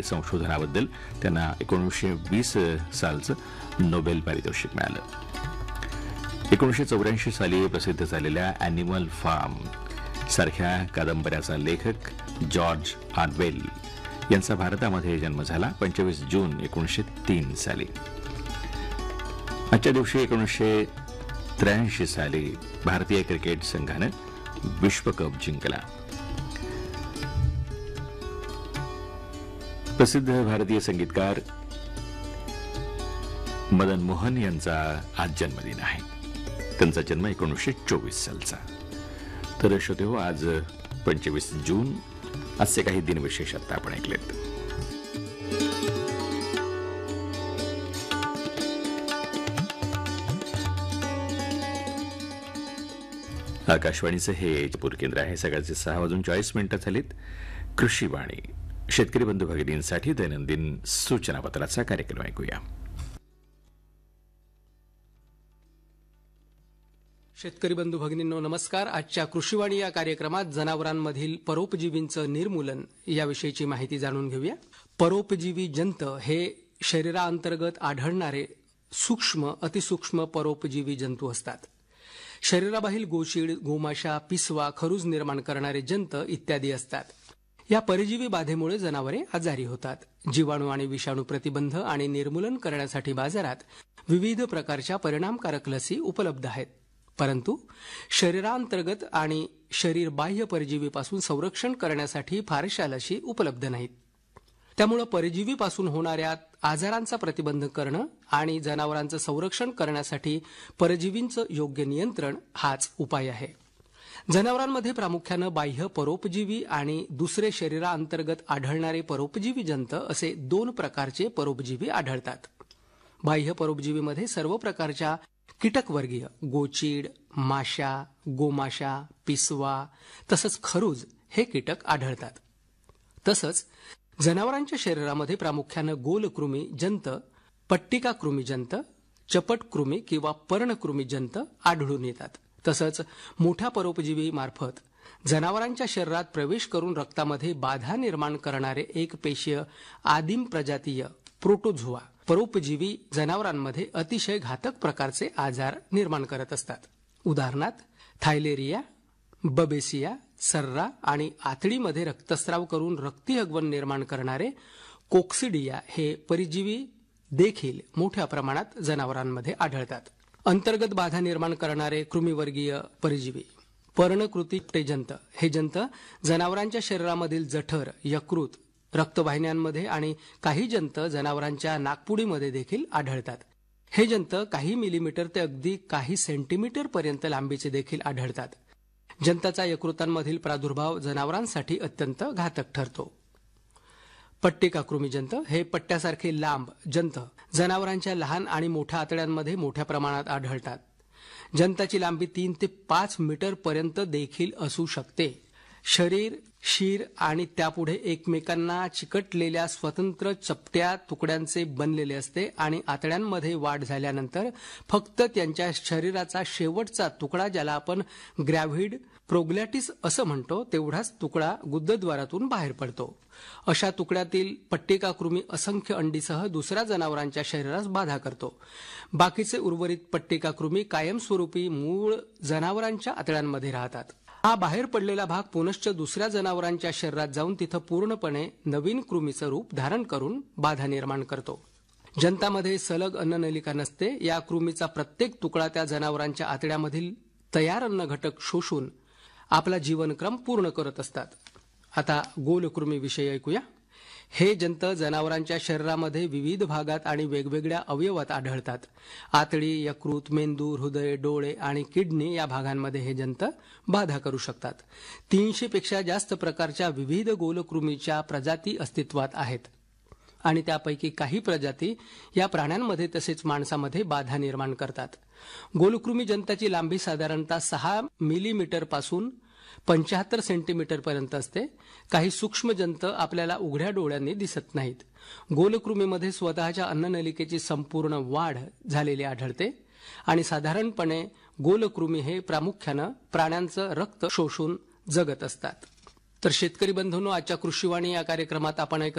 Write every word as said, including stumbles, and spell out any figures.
संशोधनाबद्दल त्यांना एकोणीसशे वीस सालचं नोबेल पारितोषिक मिळालं. एकोणीसशे चौऱ्याऐंशी साली प्रसिद्ध झालेल्या अॅनिमल फार्म सारख्या कादंबऱ्याचा लेखक जॉर्ज ऑरवेल यांचा भारतामध्ये जन्म झाला पंचवीस जून एकोणीसशे तीन साली. आजच्या दिवशी एकोणीसशे त्र्याऐंशी साली भारतीय क्रिकेट संघानं विश्वकप जिंकला. प्रसिद्ध भारतीय संगीतकार मदन मोहन यांचा आज जन्मदिन आहे. त्यांचा जन्म एकोणीसशे चोवीस सालचा. तर श्रोते हो, आज पंचवीस जून असे काही दिनविशेष आता आपण ऐकलेत. आकाशवाणीचं हे जयपूर केंद्र आहे. सकाळचे सहा वाजून चाळीस मिनिटं झालीत. कृषीवाणी शेतकरी बंधू भगिनींसाठी दैनंदिन सूचनापत्राचा कार्यक्रम ऐकूया. शेतकरी बंधू भगिनींनो नमस्कार. आजच्या कृषीवाणी या कार्यक्रमात जनावरांमधील परोपजीवींचं निर्मूलन याविषयीची माहिती जाणून घेऊया. परोपजीवी जंत हे शरीराअंतर्गत आढळणारे सूक्ष्म अतिसूक्ष्म परोपजीवी जंतू असतात. शरीराबाहेर गोशीड, गोमाशा, पिसवा, खरूज निर्माण करणारे जंत इत्यादी असतात. या परजीवी बाधेमुळे जनावरे आजारी होतात. जीवाणू आणि विषाणू प्रतिबंध आणि निर्मूलन करण्यासाठी बाजारात विविध प्रकारच्या परिणामकारक लसी उपलब्ध आहेत. परंतु शरीरांतर्गत आणि शरीर बाह्य परजीवीपासून संरक्षण करण्यासाठी फारशा लशी उपलब्ध नाहीत. त्यामुळे परजीवीपासून होणाऱ्या आजारांचा प्रतिबंध करणं आणि जनावरांचं संरक्षण करण्यासाठी परजीवींचं योग्य नियंत्रण हाच उपाय आहे. जनावरांमध्ये प्रामुख्यानं बाह्य परोपजीवी आणि दुसरे शरीराअंतर्गत आढळणारे परोपजीवी जंत असे दोन प्रकारचे परोपजीवी आढळतात. बाह्य परोपजीवीमध्ये सर्व प्रकारच्या कीटकवर्गीय गोचीड, माशा, गोमाशा, पिसवा तसंच खरूज हे कीटक आढळतात. तसंच जनावरांच्या शरीरामध्ये प्रामुख्यानं गोलकृमी जंत, पट्टिका कृमी जंत, चपट कृमी किंवा पर्णकृमी जंत आढळून येतात. तसंच मोठ्या परोपजीवी मार्फत जनावरांच्या शरीरात प्रवेश करून रक्तामध्ये बाधा निर्माण करणारे एक पेशीय आदिम प्रजातीय प्रोटोझोआ परोपजीवी जनावरांमध्ये अतिशय घातक प्रकारचे आजार निर्माण करत असतात. उदाहरणार्थ थायलेरिया, बबेसिया, सर्रा आणि आतडीमध्ये रक्तस्राव करून रक्तीहगवण निर्माण करणारे कोक्सिडिया हे परजीवी देखील मोठ्या प्रमाणात जनावरांमध्ये आढळतात. अंतर्गत बाधा निर्माण करणारे कृमीवर्गीय परजीवी पर्णकृती जंत हे जंत जनावरांच्या शरीरामधील जठर, यकृत, रक्तवाहिन्यांमध्ये आणि काही जंत जनावरांच्या नाकपुडीमध्ये देखील आढळतात. हे जंत काही मिलीमीटर ते अगदी काही सेंटीमीटर पर्यंत लांबीचे देखील आढळतात. जंताचा यकृतांमधील प्रादुर्भाव जनावरांसाठी अत्यंत घातक ठरतो. पट्टिका कृमी जंत हे पट्ट्यासारखे लांब जंत जनावरांच्या लहान आणि मोठ्या आतड्यांमध्ये मोठ्या प्रमाणात आढळतात. जंताची लांबी तीन ते पाच मीटर पर्यंत देखील असू शकते. शरीर, शीर आणि त्यापुढे एकमेकांना चिकटलेल्या स्वतंत्र चपट्या तुकड्यांचे बनलेले असते आणि आतड्यांमध्ये वाढ झाल्यानंतर फक्त त्यांच्या शरीराचा शेवटचा तुकडा, ज्याला आपण ग्रॅव्हिड प्रोग्लॅटिस असं म्हणतो, तेवढाच तुकडा गुदद्वारातून बाहेर पडतो. अशा तुकड्यातील पट्टिका कृमी असंख्य अंडीसह दुसऱ्या जनावरांच्या शरीरास बाधा करतो. बाकीचे उर्वरित पट्टिका कृमी कायमस्वरूपी मूळ जनावरांच्या आतड्यांमध्ये राहतात. हा बाहेर पडलेला भाग पुनश्च दुसऱ्या जनावरांच्या शरीरात जाऊन तिथं पूर्णपणे नवीन कृमीचं रूप धारण करून बाधा निर्माण करतो. जंतामध्ये सलग अन्ननलिका नसते. या कृमीचा प्रत्येक तुकडा त्या जनावरांच्या आतड्यामधील तयार अन्न घटक शोषून आपला जीवनक्रम पूर्ण करत असतात. आता गोलकृमीविषयी ऐकूया. हे जंत जनावरांच्या शरीरामध्ये विविध भागात आणि वेगवेगळ्या अवयवात आढळतात. आतडी, यकृत, मेंदू, हृदय, डोळे आणि किडनी या भागांमध्ये हे जंत बाधा करू शकतात. तीनशे पेक्षा जास्त प्रकारच्या विविध गोलकृमीच्या प्रजाती अस्तित्वात आहेत आणि त्यापैकी काही प्रजाती या प्राण्यांमध्ये तसेच माणसामध्ये बाधा निर्माण करतात. गोलकृमी जंताची लांबी साधारणतः सहा मिलीमीटर पासून पंच्याहत्तर सेंटीमीटर पर्यंत असते. काही सूक्ष्म जंत आपल्याला उघड्या डोळ्यांनी दिसत नाहीत. गोलकृमीमध्ये स्वतःच्या अन्ननलिकेची संपूर्ण वाढ झालेली आढळते आणि साधारणपणे गोलकृमी हे प्रामुख्यानं प्राण्यांचं रक्त शोषून जगत असतात. तर शेतकरी बंधूंनो, आजच्या कृषीवाणी या कार्यक्रमात आपण एक